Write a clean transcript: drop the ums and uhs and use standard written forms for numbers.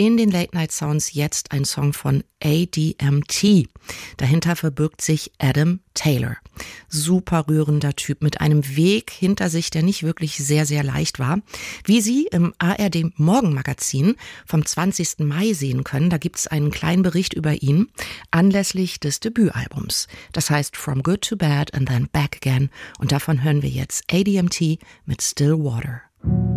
In den Late Night Sounds jetzt ein Song von ADMT. Dahinter verbirgt sich Adam Taylor. Super rührender Typ mit einem Weg hinter sich, der nicht wirklich sehr, sehr leicht war. Wie Sie im ARD Morgenmagazin vom 20. Mai sehen können, da gibt es einen kleinen Bericht über ihn anlässlich des Debütalbums. Das heißt From Good to Bad and Then Back Again. Und davon hören wir jetzt ADMT mit Still Water.